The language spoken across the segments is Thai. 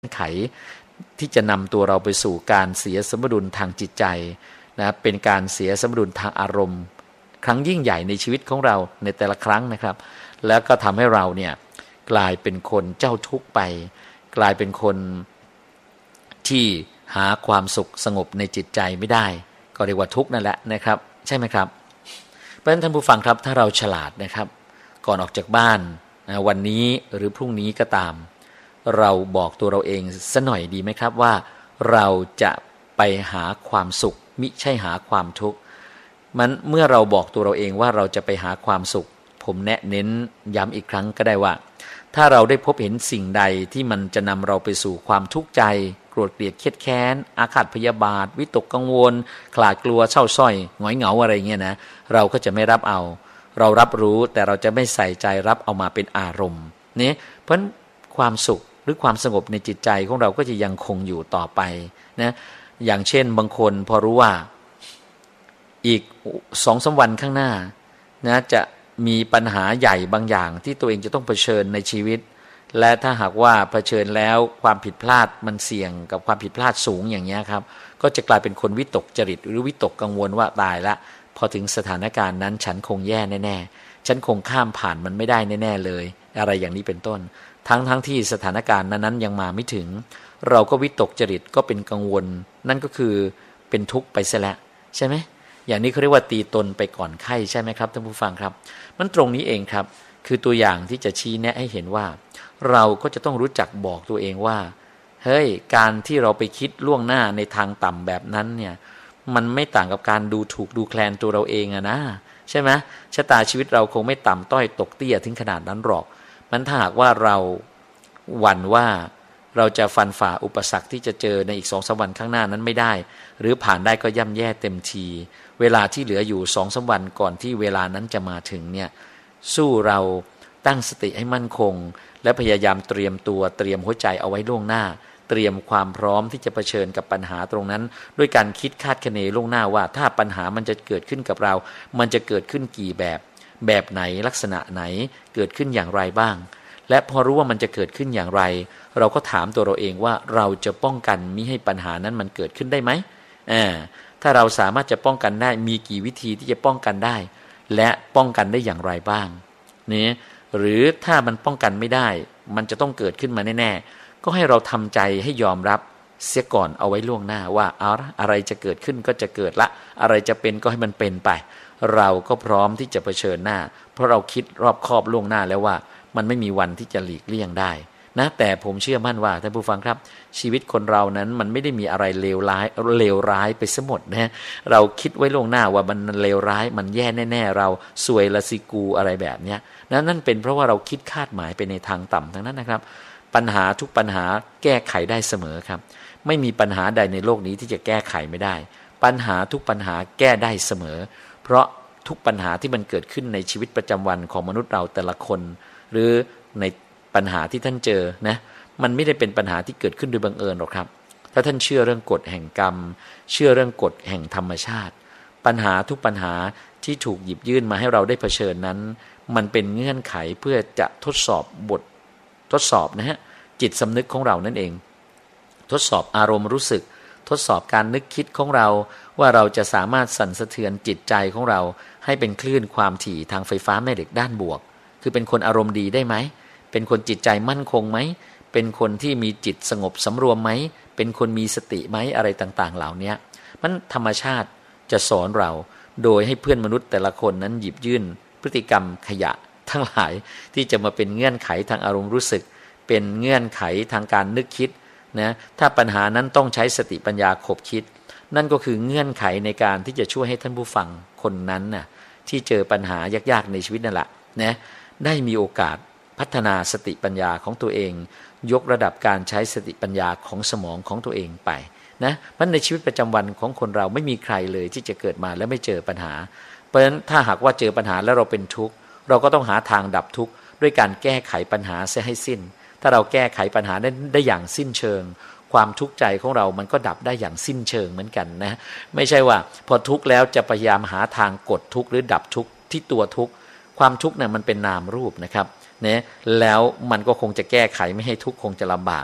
ไขที่จะนำตัวเราไปสู่การเสียสมดุลทางจิตใจนะเป็นการเสียสมดุลทางอารมณ์ครั้งยิ่งใหญ่ในชีวิตของเราในแต่ละครั้งนะครับแล้วก็ทำให้เราเนี่ยกลายเป็นคนเจ้าทุกข์ไปกลายเป็นคนที่หาความสุขสงบในจิตใจไม่ได้ก็เรียกว่าทุกข์นั่นแหละนะครับใช่ไหมครับเพราะฉะนั้นท่านผู้ฟังครับถ้าเราฉลาดนะครับก่อนออกจากบ้านวันนี้หรือพรุ่งนี้ก็ตามเราบอกตัวเราเองสักหน่อยดีไหมครับว่าเราจะไปหาความสุขมิใช่หาความทุกข์มันเมื่อเราบอกตัวเราเองว่าเราจะไปหาความสุขผมแนะเน้นย้ำอีกครั้งก็ได้ว่าถ้าเราได้พบเห็นสิ่งใดที่มันจะนำเราไปสู่ความทุกข์ใจโกรธเกลียดเครียดแค้นอาฆาตพยาบาทวิตกกังวลขลาดกลัวเศร้าส้อยหงอยเหงาอะไรเงี้ยนะเราก็จะไม่รับเอาเรารับรู้แต่เราจะไม่ใส่ใจรับเอามาเป็นอารมณ์นี่เพราะความสุขหรือความสงบในจิตใจของเราก็จะยังคงอยู่ต่อไปนะอย่างเช่นบางคนพอรู้ว่าอีก 2-3 วันข้างหน้านะจะมีปัญหาใหญ่บางอย่างที่ตัวเองจะต้องเผชิญในชีวิตและถ้าหากว่าเผชิญแล้วความผิดพลาดมันเสี่ยงกับความผิดพลาดสูงอย่างนี้ครับก็จะกลายเป็นคนวิตกจริตหรือวิตกกังวลว่าตายละพอถึงสถานการณ์นั้นฉันคงแย่แน่ๆฉันคงข้ามผ่านมันไม่ได้แน่ๆเลยอะไรอย่างนี้เป็นต้นทั้งที่สถานการณ์นั้นยังมาไม่ถึงเราก็วิตกจริตก็เป็นกังวลนั่นก็คือเป็นทุกข์ไปซะแล้วใช่ไหมอย่างนี้เขาเรียกว่าตีตนไปก่อนไข้ใช่ไหมครับท่านผู้ฟังครับมันตรงนี้เองครับคือตัวอย่างที่จะชี้แนะให้เห็นว่าเราก็จะต้องรู้จักบอกตัวเองว่าเฮ้ยการที่เราไปคิดล่วงหน้าในทางต่ำแบบนั้นเนี่ยมันไม่ต่างกับการดูถูกดูแคลนตัวเราเองอะนะใช่ไหมชะตาชีวิตเราคงไม่ต่ำต้อยตกเตี้ยถึงขนาดนั้นหรอกมันถ้าหากว่าเราหวั่นว่าเราจะฟันฝ่าอุปสรรคที่จะเจอในอีก 2-3 วันข้างหน้านั้นไม่ได้หรือผ่านได้ก็ย่ำแย่เต็มทีเวลาที่เหลืออยู่ 2-3 วันก่อนที่เวลานั้นจะมาถึงเนี่ยสู้เราตั้งสติให้มั่นคงและพยายามเตรียมตัวเตรียมหัวใจเอาไว้ล่วงหน้าเตรียมความพร้อมที่จะเผชิญกับปัญหาตรงนั้นด้วยการคิดคาดคะเนล่วงหน้าว่าถ้าปัญหามันจะเกิดขึ้นกับเรามันจะเกิดขึ้นกี่แบบไหนลักษณะไหนเกิดขึ้นอย่างไรบ้างและพอรู้ว่ามันจะเกิดขึ้นอย่างไรเราก็ถามตัวเราเองว่าเราจะป้องกันมิให้ปัญหานั้นมันเกิดขึ้นได้ไหมถ้าเราสามารถจะป้องกันได้มีกี่วิธีที่จะป้องกันได้และป้องกันได้อย่างไรบ้างนี่หรือถ้ามันป้องกันไม่ได้มันจะต้องเกิดขึ้นมาแน่ๆก็ให้เราทำใจให้ยอมรับเสียก่อนเอาไว้ล่วงหน้าว่าอะไรจะเกิดขึ้นก็จะเกิดละอะไรจะเป็นก็ให้มันเป็นไปเราก็พร้อมที่จะเผชิญหน้าเพราะเราคิดรอบคอบล่วงหน้าแล้วว่ามันไม่มีวันที่จะหลีกเลี่ยงได้นะแต่ผมเชื่อมั่นว่าท่านผู้ฟังครับชีวิตคนเรานั้นมันไม่ได้มีอะไรเลวร้ายไปซะหมดนะเราคิดไว้ล่วงหน้าว่ามันเลวร้ายมันแย่แน่ๆเราซวยละสิกูอะไรแบบเนี้ยนั่นเป็นเพราะว่าเราคิดคาดหมายไปในทางต่ำทั้งนั้นนะครับปัญหาทุกปัญหาแก้ไขได้เสมอครับไม่มีปัญหาใดในโลกนี้ที่จะแก้ไขไม่ได้ปัญหาทุกปัญหาแก้ได้เสมอเพราะทุกปัญหาที่มันเกิดขึ้นในชีวิตประจำวันของมนุษย์เราแต่ละคนหรือในปัญหาที่ท่านเจอนะมันไม่ได้เป็นปัญหาที่เกิดขึ้นโดยบังเอิญหรอกครับถ้าท่านเชื่อเรื่องกฎแห่งกรรมเชื่อเรื่องกฎแห่งธรรมชาติปัญหาทุกปัญหาที่ถูกหยิบยื่นมาให้เราได้เผชิญนั้นมันเป็นเงื่อนไขเพื่อจะทดสอบบททดสอบนะฮะจิตสำนึกของเรานั่นเองทดสอบอารมณ์รู้สึกทดสอบการนึกคิดของเราว่าเราจะสามารถสั่นสะเทือนจิตใจของเราให้เป็นคลื่นความถี่ทางไฟฟ้าแม่เหล็กด้านบวกคือเป็นคนอารมณ์ดีได้ไหมเป็นคนจิตใจมั่นคงไหมเป็นคนที่มีจิตสงบสำรวมไหมเป็นคนมีสติไหมอะไรต่างๆเหล่านี้มันธรรมชาติจะสอนเราโดยให้เพื่อนมนุษย์แต่ละคนนั้นหยิบยื่นพฤติกรรมขยะทั้งหลายที่จะมาเป็นเงื่อนไขทางอารมณ์รู้สึกเป็นเงื่อนไขทางการนึกคิดนะถ้าปัญหานั้นต้องใช้สติปัญญาขบคิดนั่นก็คือเงื่อนไขในการที่จะช่วยให้ท่านผู้ฟังคนนั้นน่ะที่เจอปัญหายากๆในชีวิตนั่นแหละนะได้มีโอกาสพัฒนาสติปัญญาของตัวเองยกระดับการใช้สติปัญญาของสมองของตัวเองไปนะเพราะในชีวิตประจำวันของคนเราไม่มีใครเลยที่จะเกิดมาแล้วไม่เจอปัญหาเพราะฉะนั้นถ้าหากว่าเจอปัญหาแล้วเราเป็นทุกข์เราก็ต้องหาทางดับทุกข์ด้วยการแก้ไขปัญหาเสียให้สิ้นถ้าเราแก้ไขปัญหาได้อย่างสิ้นเชิงความทุกข์ใจของเรามันก็ดับได้อย่างสิ้นเชิงเหมือนกันนะไม่ใช่ว่าพอทุกข์แล้วจะพยายามหาทางกดทุกข์หรือดับทุกข์ที่ตัวทุกข์ความทุกข์เนี่ยมันเป็นนามรูปนะครับเนี่ยแล้วมันก็คงจะแก้ไขไม่ให้ทุกข์คงจะลำบาก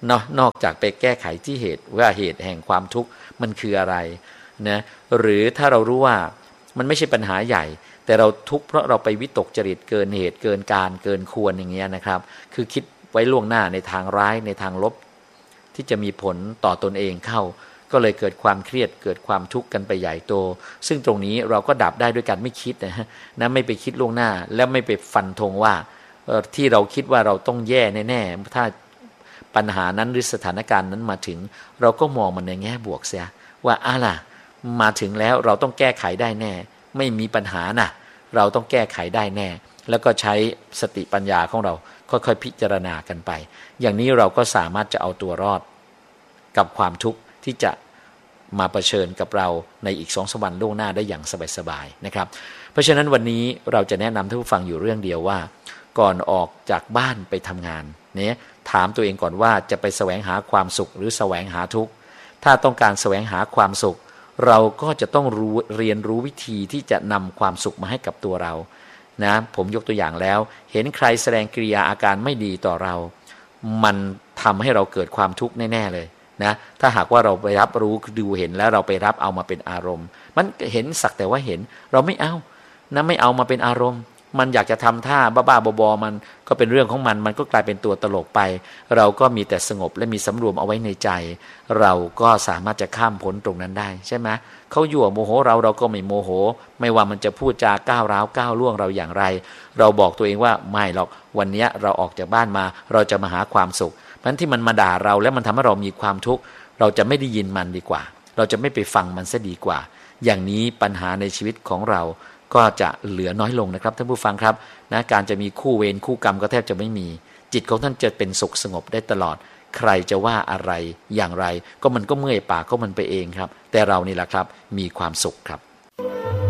นอกจากไปแก้ไขที่เหตุว่าเหตุแห่งความทุกข์มันคืออะไรนะหรือถ้าเรารู้ว่ามันไม่ใช่ปัญหาใหญ่แต่เราทุกข์เพราะเราไปวิตกจริตเกินเหตุเกินการเกินควรอย่างเงี้ยนะครับคือคิดไว้ล่วงหน้าในทางร้ายในทางลบที่จะมีผลต่อตนเองเข้าก็เลยเกิดความเครียดเกิดความทุกข์กันไปใหญ่โตซึ่งตรงนี้เราก็ดับได้ด้วยการไม่คิดนะไม่ไปคิดล่วงหน้าแล้วไม่ไปฟันธงว่าที่เราคิดว่าเราต้องแย่แน่ๆถ้าปัญหานั้นหรือสถานการณ์นั้นมาถึงเราก็มองมันในแง่บวกเสียว่าล่ะมาถึงแล้วเราต้องแก้ไขได้แน่ไม่มีปัญหานะเราต้องแก้ไขได้แน่แล้วก็ใช้สติปัญญาของเราค่อยๆพิจารณากันไปอย่างนี้เราก็สามารถจะเอาตัวรอดกับความทุกข์ที่จะมาเผชิญกับเราในอีก2-3 วันล่วงหน้าได้อย่างสบายๆนะครับเพราะฉะนั้นวันนี้เราจะแนะนำท่านผู้ฟังอยู่เรื่องเดียวว่าก่อนออกจากบ้านไปทำงานเนี่ยถามตัวเองก่อนว่าจะไปแสวงหาความสุขหรือแสวงหาทุกข์ถ้าต้องการแสวงหาความสุขเราก็จะต้องเรียนรู้วิธีที่จะนำความสุขมาให้กับตัวเรานะผมยกตัวอย่างแล้วเห็นใครแสดงกิริยาอาการไม่ดีต่อเรามันทำให้เราเกิดความทุกข์แน่ๆเลยนะถ้าหากว่าเราไปรับรู้ดูเห็นแล้วเราไปรับเอามาเป็นอารมณ์มันเห็นสักแต่ว่าเห็นเราไม่เอานะไม่เอามาเป็นอารมณ์มันอยากจะทำท่าบ้าๆบอๆมันก็เป็นเรื่องของมันก็กลายเป็นตัวตลกไปเราก็มีแต่สงบและมีสำรวมเอาไว้ในใจเราก็สามารถจะข้ามพ้นตรงนั้นได้ใช่ไหมเขายั่วโมโหเราก็ไม่โมโหไม่ว่ามันจะพูดจาก้าวร้าวก้าวล่วงเราอย่างไรเราบอกตัวเองว่าไม่หรอกวันนี้เราออกจากบ้านมาเราจะมาหาความสุขเพราะฉะนั้นที่มันมาด่าเราแล้วมันทำให้เรามีความทุกข์เราจะไม่ได้ยินมันดีกว่าเราจะไม่ไปฟังมันซะดีกว่าอย่างนี้ปัญหาในชีวิตของเราก็จะเหลือน้อยลงนะครับท่านผู้ฟังครับนะการจะมีคู่เวรคู่กรรมก็แทบจะไม่มีจิตของท่านจะเป็นสุขสงบได้ตลอดใครจะว่าอะไรอย่างไรก็มันก็เมื่อยปากก็มันไปเองครับแต่เรานี่แหละครับมีความสุขครับ